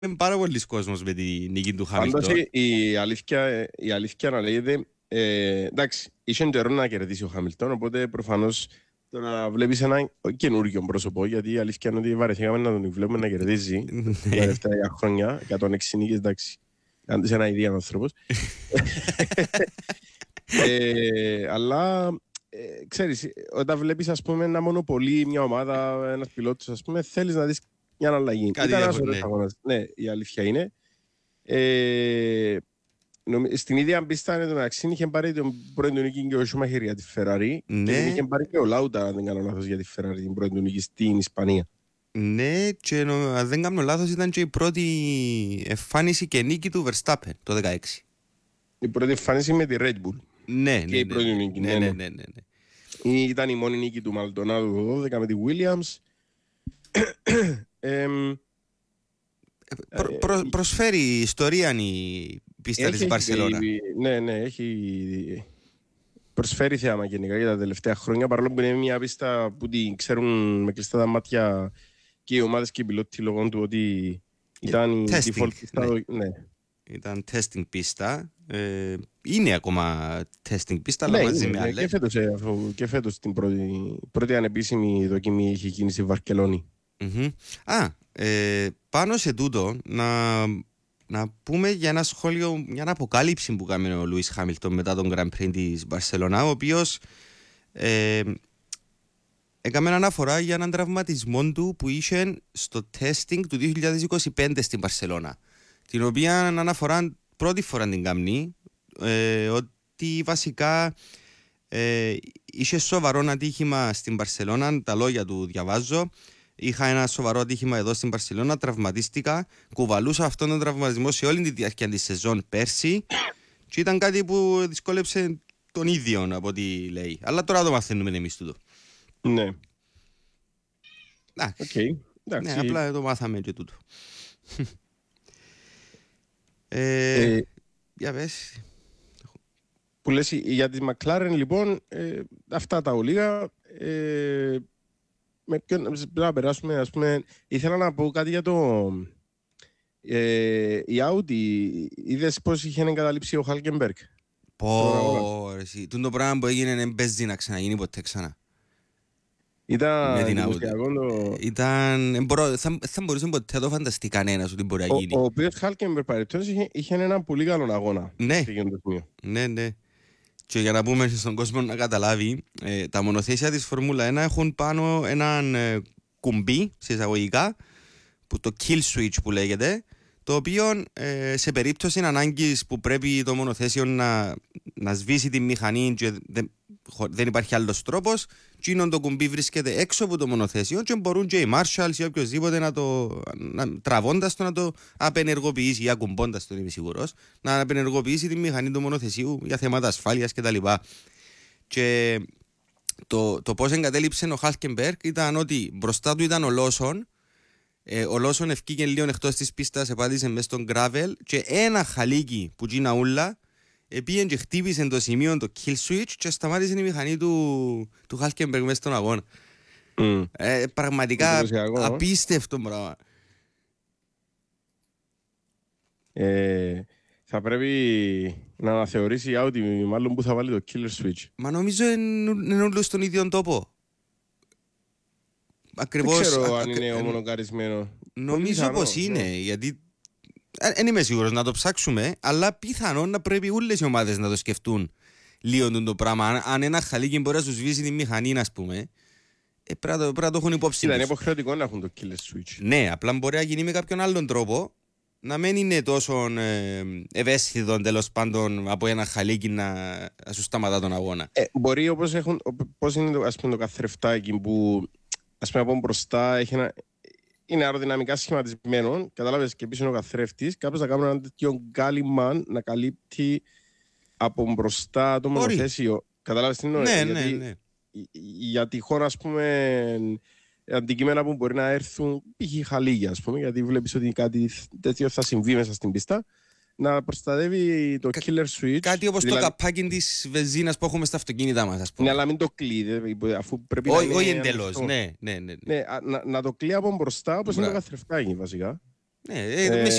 είναι πάρα πολλοί κόσμος με τη νίκη του Πάντως Χάμιλτον. η αλήθεια να λέγεται, εντάξει, είχε καιρό να κερδίσει ο Χάμιλτον, οπότε προφανώς το να βλέπεις ένα καινούργιο πρόσωπο, γιατί η αλήθεια είναι ότι βαρεθήκαμε να τον βλέπουμε να κερδίζει τα τελευταία χρόνια, 106 νίκες, εντάξει, σε ένα ίδιο άνθρωπος. Αλλά ξέρεις, όταν βλέπεις ας πούμε ένα μονοπολί, μια ομάδα, ένας πιλότος, ας πούμε, θέλεις να δεις μια αλλαγή. Κάτι Ήταν ένας διαφορετικό, ωραίος αγώνας. Ναι, η αλήθεια είναι. Στην ίδια πίστα εν τω μεταξύ είχε πάρει τον πρώτο νίκη και ο Σούμαχερ για τη Φεραρί και Ναι. την είχε πάρει και ο Λάουτα, αν δεν κάνω λάθος, για τη Φεραρί την πρώτη νίκη στην Ισπανία. Ναι, και αν δεν κάνω λάθος ήταν και η πρώτη εμφάνιση και νίκη του Verstappen το 2016. Η πρώτη εμφάνιση με τη Red Bull. Ναι, Και η πρώτη νίκη, ναι. Ήταν η μόνη νίκη του Μαλτονάδου το 12 με τη Williams. Προσφέρει ιστορία η πίστα της Μπαρσελόνα. Ναι, έχει προσφέρει θέαμα γενικά για τα τελευταία χρόνια, παρόλο που είναι μια πίστα που την ξέρουν με κλειστά τα μάτια και οι ομάδες και οι πιλότοι λόγω του ότι ήταν η default πίστα. Ναι. Ήταν testing πίστα. Είναι ακόμα testing πίστα, αλλά μαζί με άλλες. Και φέτος την πρώτη ανεπίσημη δοκιμή είχε γίνει στη Βαρκελόνη. Πάνω σε τούτο να πούμε για ένα σχόλιο, μια αποκάλυψη που κάνει ο Λούις Χάμιλτον μετά τον Grand Prix της Μπαρσελόνα, ο οποίος έκαμε αναφορά για έναν τραυματισμό του που είχε στο testing του 2025 στην Μπαρσελόνα, την οποία αναφορά πρώτη φορά την καμνή, ότι βασικά είχε σοβαρό ατύχημα στην Μπαρσελόνα, τα λόγια του διαβάζω. Είχα ένα σοβαρό ατύχημα εδώ στην Μπαρσελόνα, τραυματίστηκα, κουβαλούσα αυτόν τον τραυματισμό σε όλη τη διάρκεια της σεζόν πέρσι και ήταν κάτι που δυσκόλεψε τον ίδιο από ό,τι λέει. Αλλά τώρα το μαθαίνουμε εμείς τούτο. Ναι. Okay. Ναι, απλά το μάθαμε και τούτο. Για πες. Που λες για τη McLaren λοιπόν, αυτά τα ολίγα. Να περάσουμε, ας πούμε, ήθελα να πω κάτι για το η Audi. Είδες πως είχε εγκαταλείψει ο Χάλκεμπεργκ? Εσύ, το πράγμα που έγινε δεν παίζει να ξαναγίνει ποτέ ξανά. Ήταν εντυπωσιακό θα μπορούσε ποτέ να το φανταστεί κανένας ότι μπορεί να γίνει. Ο οποίος Χάλκεμπεργκ παρεπτώσεις είχε έναν πολύ καλό αγώνα. Ναι. Και για να πούμε στον κόσμο να καταλάβει, τα μονοθέσια της Φόρμουλα 1 έχουν πάνω έναν κουμπί, σε εισαγωγικά, που το kill switch που λέγεται, το οποίο σε περίπτωση ανάγκης που πρέπει το μονοθέσιο να σβήσει τη μηχανή και δεν υπάρχει άλλος τρόπος, και το κουμπί βρίσκεται έξω από το μονοθέσιο και μπορούν και οι Marshalls ή οποιοδήποτε τραβώντας το να το απενεργοποιήσει ή ακουμπώντας το, είμαι σίγουρος, να απενεργοποιήσει τη μηχανή του μονοθεσίου για θέματα ασφάλειας κτλ. Και το πώς εγκατέλειψε ο Χάλκεμπεργκ ήταν ότι μπροστά του ήταν ο Λόσον. Ο Λόσον ευκήγε λίγο εκτός της πίστας, επάτησε μέσα στον gravel και ένα χαλίκι που γίνα ούλα πήγαινε και χτύπησε το σημείο το kill switch και σταμάτησε η μηχανή του Χάλκεμπεργκ μέσα στον αγώνα. Πραγματικά απίστευτο πράγμα. Θα πρέπει να αναθεωρήσει η Audi μάλλον που θα βάλει το killer switch. Μα νομίζω είναι όλο στον ίδιο τόπο. Ακριβώς, δεν ξέρω αν είναι ομονοκαρισμένο. Νομίζω πως είναι, γιατί δεν είμαι σίγουρος, να το ψάξουμε, αλλά πιθανόν να πρέπει όλες οι ομάδες να το σκεφτούν λίγο το πράγμα. Αν ένα χαλίκι μπορεί να σου σβήσει τη μηχανή, ας πούμε, πρέπει να το έχουν υπόψη. Είναι υποχρεωτικό να έχουν το killer switch. Ναι, απλά μπορεί να γίνει με κάποιον άλλον τρόπο, να μην είναι τόσο ευαίσθητο τέλος πάντων από ένα χαλίκι να σου σταματά τον αγώνα. Μπορεί όπως είναι ας πούμε, το καθρεφτάκι που ας πούμε από μπροστά είναι αεροδυναμικά σχηματισμένο, κατάλαβες, και πίσω είναι ο καθρέφτης, κάπως να κάνουν ένα τέτοιο γκάλιμαν να καλύπτει από μπροστά το μονοθέσιο. Κατάλαβες τι εννοώ? Ναι. Για τυχόν, ας πούμε, αντικείμενα που μπορεί να έρθουν, π.χ. χαλίγια, ας πούμε, γιατί βλέπεις ότι κάτι τέτοιο θα συμβεί μέσα στην πίστα, να προστατεύει το killer switch. Κάτι όπως το καπάκι της βενζίνας που έχουμε στα αυτοκίνητα μας, ας πούμε. Ναι, αλλά μην το κλείει, αφού πρέπει όχι εντελώς, ναι. Να το κλείει από μπροστά, όπως είναι το καθρεφτάκι, βασικά. Ναι, με